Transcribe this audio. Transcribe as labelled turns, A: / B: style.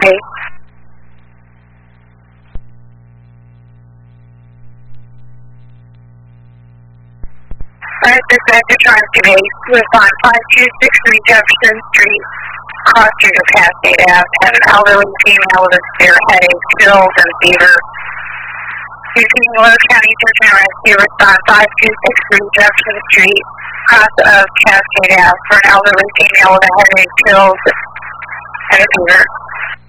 A: emergency. Alright, this is Tri-State Ace. Respond 5263 Jefferson Street, cross street of Cascade Ave. Have an elderly female with a severe headache, chills, and fever. Receiving Lower County Search and Rescue. Respond 5263 Jefferson Street, cross of Cascade Ave, for an elderly female with a headache, chills, and a fever.